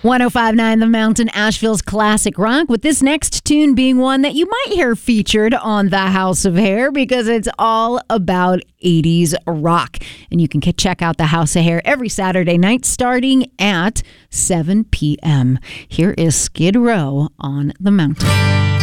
105.9 The Mountain, Asheville's classic rock, with this next tune being one that you might hear featured on The House of Hair because it's all about 80s rock. And you can check out The House of Hair every Saturday night starting at 7 p.m. Here is Skid Row on The Mountain.